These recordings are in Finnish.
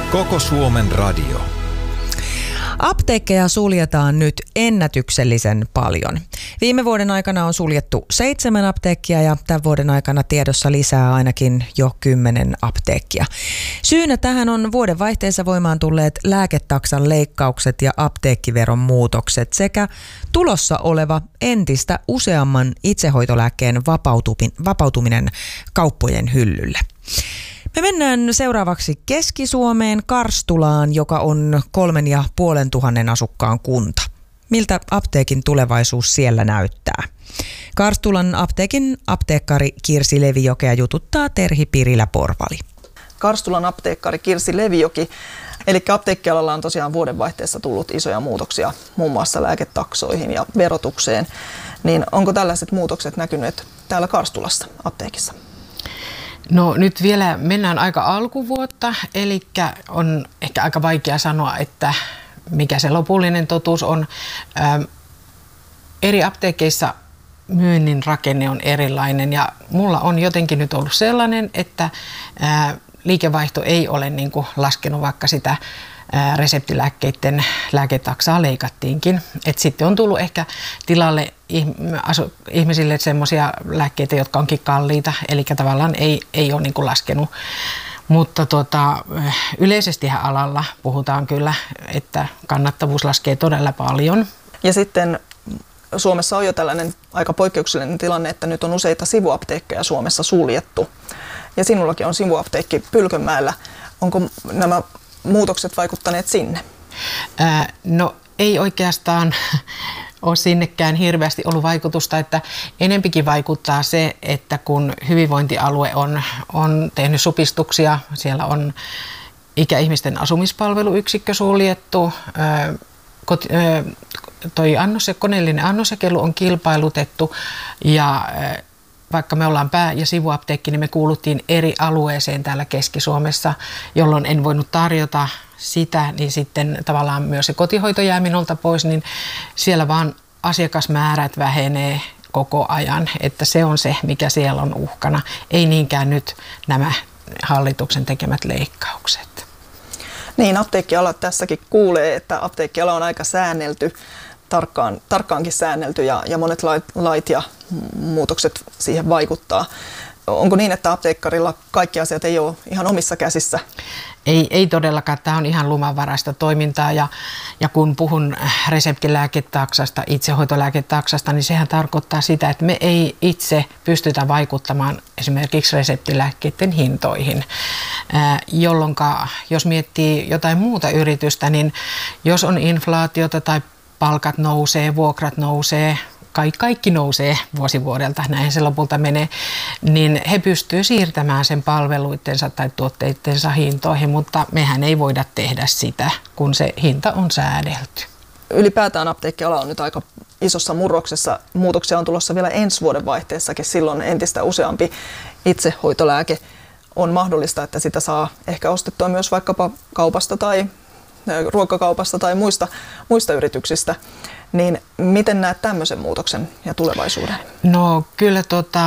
Koko Suomen radio. Apteekkeja suljetaan nyt ennätyksellisen paljon. Viime vuoden aikana on suljettu 7 apteekkia ja tämän vuoden aikana tiedossa lisää ainakin jo 10 apteekkia. Syynä tähän on vuodenvaihteessa voimaan tulleet lääketaksan leikkaukset ja apteekkiveron muutokset sekä tulossa oleva entistä useamman itsehoitolääkkeen vapautuminen kauppojen hyllylle. Me mennään seuraavaksi Keski-Suomeen Karstulaan, joka on 3,500 asukkaan kunta. Miltä apteekin tulevaisuus siellä näyttää? Karstulan apteekin apteekkari Kirsi Levijokea jututtaa Terhi Pirilä-Porvali. Karstulan apteekkari Kirsi Levijoki, eli apteekkialalla on tosiaan vuodenvaihteessa tullut isoja muutoksia muun muassa lääketaksoihin ja verotukseen. Niin onko tällaiset muutokset näkyneet täällä Karstulassa apteekissa? No nyt vielä mennään aika alkuvuotta, eli on ehkä aika vaikea sanoa, että mikä se lopullinen totuus on. Eri apteekeissa myynnin rakenne on erilainen ja mulla on jotenkin nyt ollut sellainen, että liikevaihto ei ole niin kuin laskenut, vaikka sitä reseptilääkkeiden lääketaksaa leikattiinkin. Et sitten on tullut ehkä tilalle ihmisille semmoisia lääkkeitä, jotka onkin kalliita, eli tavallaan ei ole niin kuin laskenut. Mutta yleisestihän alalla puhutaan kyllä, että kannattavuus laskee todella paljon. Ja sitten Suomessa on jo tällainen aika poikkeuksellinen tilanne, että nyt on useita sivuapteekkeja Suomessa suljettu. Ja sinullakin on sivuapteekki Pylkönmäellä. Onko nämä muutokset vaikuttaneet sinne? No ei oikeastaan ole sinnekään hirveästi ollut vaikutusta, että enempikin vaikuttaa se, että kun hyvinvointialue on tehnyt supistuksia, siellä on ikäihmisten asumispalveluyksikkö suljettu, koneellinen annosjakelu on kilpailutettu ja vaikka me ollaan pää- ja sivuapteekki, niin me kuuluttiin eri alueeseen täällä Keski-Suomessa, jolloin en voinut tarjota sitä, niin sitten tavallaan myös se kotihoito jää minulta pois, niin siellä vaan asiakasmäärät vähenee koko ajan, että se on se, mikä siellä on uhkana. Ei niinkään nyt nämä hallituksen tekemät leikkaukset. Niin, apteekkiala tässäkin kuulee, että apteekkiala on aika säännelty, tarkkaankin säännelty ja monet lait ja muutokset siihen vaikuttaa. Onko niin, että apteekkarilla kaikki asiat ei ole ihan omissa käsissä? Ei todellakaan. Tämä on ihan luvanvaraista toimintaa ja kun puhun reseptilääketaksasta, itsehoitolääketaksasta, niin sehän tarkoittaa sitä, että me ei itse pystytä vaikuttamaan esimerkiksi reseptilääkkeiden hintoihin, jolloin jos miettii jotain muuta yritystä, niin jos on inflaatiota tai palkat nousee, vuokrat nousee, kaikki nousee vuosi vuodelta, näin se lopulta menee, niin he pystyvät siirtämään sen palveluittensa tai tuotteittensa hintoihin, mutta mehän ei voida tehdä sitä, kun se hinta on säädelty. Ylipäätään apteekkiala on nyt aika isossa murroksessa. Muutoksia on tulossa vielä ensi vuoden vaihteessakin. Silloin entistä useampi itsehoitolääke on mahdollista, että sitä saa ehkä ostettua myös vaikkapa kaupasta tai ruokakaupasta tai muista yrityksistä. Niin miten näet tämmöisen muutoksen ja tulevaisuuden? No kyllä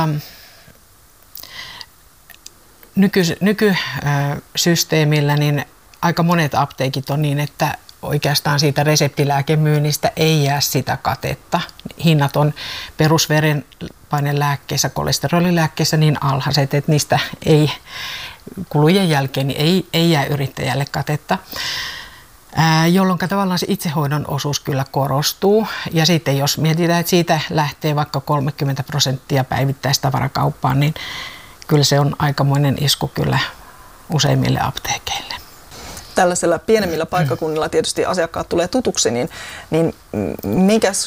nykysysteemillä niin aika monet apteekit on niin, että oikeastaan siitä reseptilääkemyynnistä ei jää sitä katetta. Hinnat on perusverenpainelääkkeissä, kolesterolilääkkeissä niin alhaiset, että niistä ei kulujen jälkeen niin ei jää yrittäjälle katetta. Jolloin tavallaan se itsehoidon osuus kyllä korostuu. Ja sitten jos mietitään, että siitä lähtee vaikka 30% päivittäistavarakauppaan, niin kyllä se on aikamoinen isku kyllä useimmille apteekeille. Tällaisella pienemmillä paikkakunnilla tietysti asiakkaat tulee tutuksi, niin